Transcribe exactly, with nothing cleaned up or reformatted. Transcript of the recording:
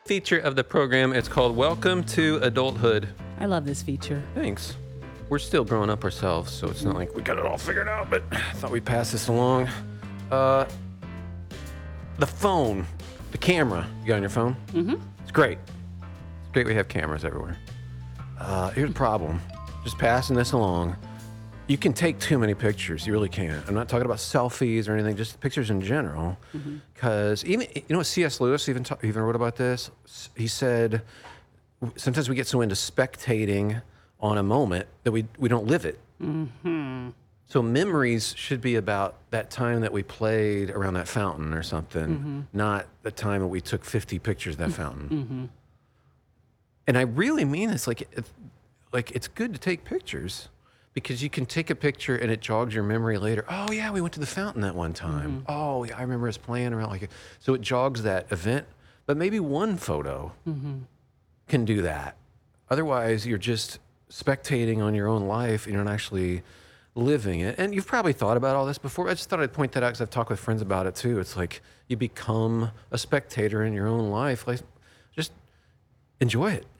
feature of the program. It's called Welcome to Adulthood. I love this feature. Thanks. We're still growing up ourselves, so it's not like we got it all figured out, but I thought we'd pass this along. Uh, the phone, the camera. You got on your phone? Mm-hmm. It's great. It's great we have cameras everywhere. Uh, here's the problem. Just passing this along. You can take too many pictures. You really can. I'm not talking about selfies or anything, just pictures in general. Because even, you know what C S. Lewis even, ta- even wrote about this? He said, sometimes we get so into spectating on a moment that we, we don't live it. Mm-hmm. So memories should be about that time that we played around that fountain or something, Mm-hmm. not the time that we took fifty pictures of that fountain. Mm-hmm. And I really mean this, like, it, like it's good to take pictures because you can take a picture and it jogs your memory later. Oh yeah, we went to the fountain that one time. Mm-hmm. Oh yeah, I remember us playing around like it. So it jogs that event, but maybe one photo Mm-hmm. can do that. Otherwise, you're just spectating on your own life and you're not actually living it. And you've probably thought about all this before. I just thought I'd point that out because I've talked with friends about it too. It's like you become a spectator in your own life. Like, just enjoy it.